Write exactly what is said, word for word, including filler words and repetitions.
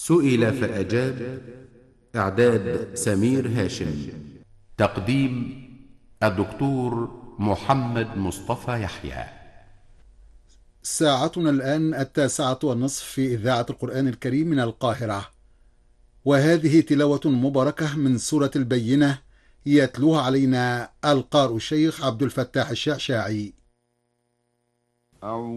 سئل فأجاب. إعداد سمير هاشم. تقديم الدكتور محمد مصطفى يحيى. ساعتنا الآن التاسعة والنصف في إذاعة القرآن الكريم من القاهرة، وهذه تلاوة مباركة من سورة البينة يتلوها علينا القارئ الشيخ عبد الفتاح الشعشاعي.